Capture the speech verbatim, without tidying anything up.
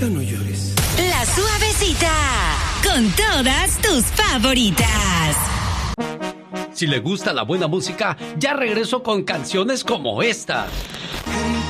Ya no llores. La Suavecita, con todas tus favoritas. Si le gusta la buena música, ya regreso con canciones como esta.